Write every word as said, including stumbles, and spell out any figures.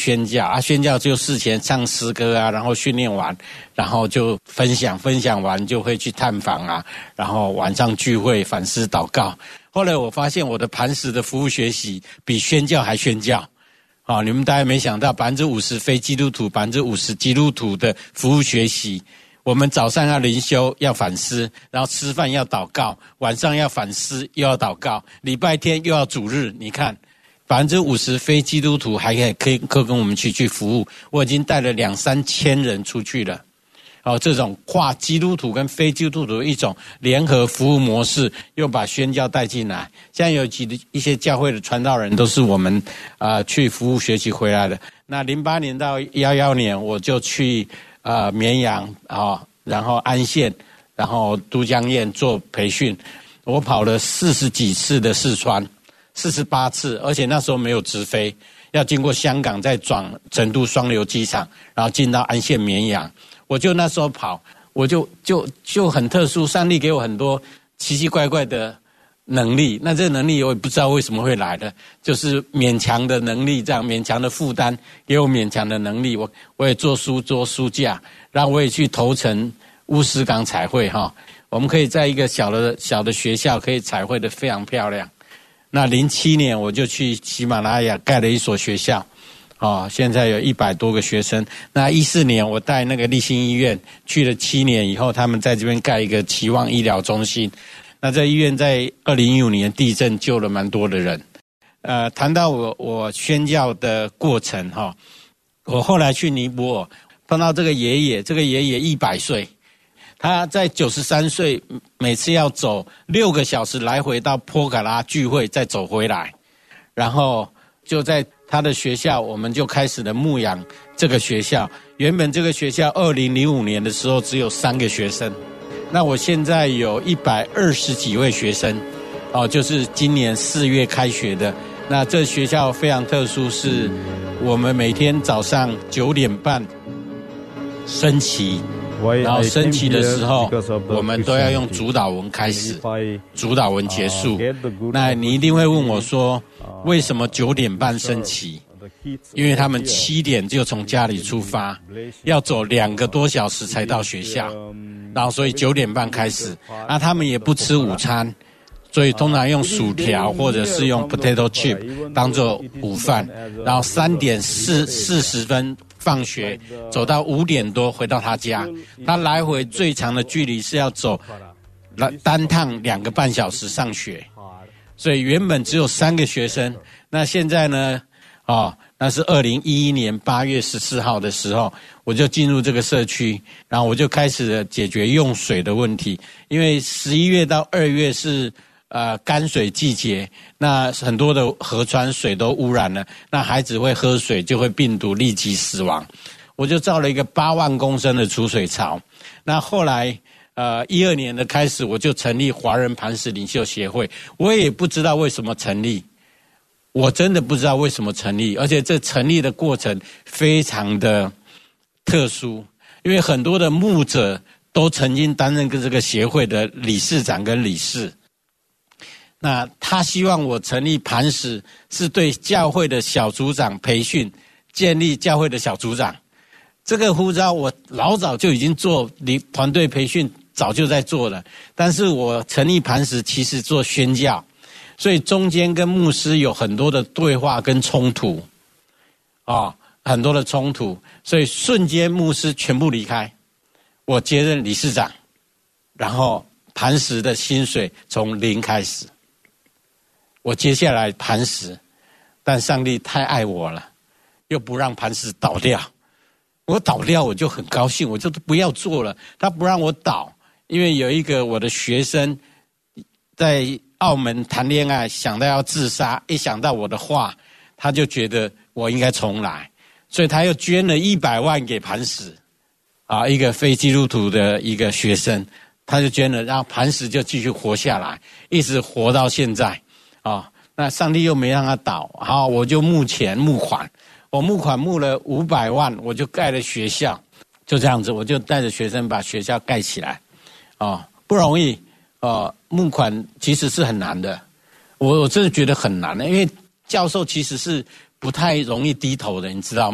宣教啊，宣教就事前唱诗歌啊，然后训练完，然后就分享，分享完就会去探访啊，然后晚上聚会反思祷告。后来我发现我的磐石的服务学习比宣教还宣教。啊，你们大概没想到百分之五十非基督徒，百分之五十基督徒的服务学习。我们早上要灵修，要反思，然后吃饭要祷告，晚上要反思，又要祷告，礼拜天又要主日。你看，百分之五十非基督徒还可以可以可以跟我们去去服务。我已经带了两三千人出去了。哦，这种跨基督徒跟非基督徒一种联合服务模式，又把宣教带进来。现在有几一些教会的传道人都是我们呃去服务学习回来的。那零八年到一一年，我就去呃绵阳啊、哦，然后安县，然后都江堰做培训。我跑了四十几次的四川，四十八次，而且那时候没有直飞，要经过香港，再转成都双流机场，然后进到安县绵阳。我就那时候跑，我就就就很特殊，上帝给我很多奇奇怪怪的能力。那这个能力我也不知道为什么会来的，就是勉强的能力，这样勉强的负担给我勉强的能力。我我也做书做书架，然后我也去头城乌石港彩绘哈。我们可以在一个小的小的学校可以彩绘的非常漂亮。那零七年我就去喜马拉雅盖了一所学校。哦，现在有一百多个学生。那一四年我带那个立新医院去了七年以后，他们在这边盖一个期望医疗中心。那这医院在二零一五年地震救了蛮多的人。呃，谈到我我宣教的过程哈、哦，我后来去尼泊尔碰到这个爷爷，这个爷爷一百岁，他在九十三岁，每次要走六个小时来回到波卡拉聚会，再走回来，然后就在他的学校，我们就开始了牧养这个学校。原本这个学校二零零五年的时候只有三个学生，那我现在有一百二十几位学生，哦，就是今年四月开学的。那这学校非常特殊，是我们每天早上九点半升旗，然后升旗的时候，我们都要用主导文开始，主导文结束。那你一定会问我说，为什么九点半升旗？因为他们七点就从家里出发，要走两个多小时才到学校，然后所以九点半开始。那他们也不吃午餐，所以通常用薯条或者是用 potato chip 当做午饭，然后三点四四十分放学，走到五点多回到他家。他来回最长的距离是要走单趟两个半小时上学，所以原本只有三个学生。那现在呢？哦，那是二零一一年八月十四号的时候，我就进入这个社区，然后我就开始了解决用水的问题。因为十一月到二月是呃干水季节，那很多的河川水都污染了，那孩子会喝水就会病毒立即死亡。我就造了一个八万公升的储水槽。那后来呃一二年的开始，我就成立华人磐石领袖协会。我也不知道为什么成立。我真的不知道为什么成立，而且这成立的过程非常的特殊，因为很多的牧者都曾经担任这个协会的理事长跟理事。那他希望我成立磐石，是对教会的小组长培训，建立教会的小组长。这个呼召我老早就已经做，团队培训早就在做了，但是我成立磐石其实做宣教。所以中间跟牧师有很多的对话跟冲突，啊、哦，很多的冲突，所以瞬间牧师全部离开，我接任理事长，然后磐石的薪水从零开始，我接下来磐石，但上帝太爱我了，又不让磐石倒掉，我倒掉我就很高兴，我就不要做了，他不让我倒，因为有一个我的学生在澳门谈恋爱，想到要自杀，一想到我的话，他就觉得我应该重来，所以他又捐了一百万给磐石，啊，一个非基督徒的一个学生，他就捐了，然后磐石就继续活下来，一直活到现在，啊，那上帝又没让他倒，好，我就募钱募款，我募款募了五百万，我就盖了学校，就这样子，我就带着学生把学校盖起来，啊，不容易。呃，募款其实是很难的，我我真的觉得很难的，因为教授其实是不太容易低头的，你知道吗？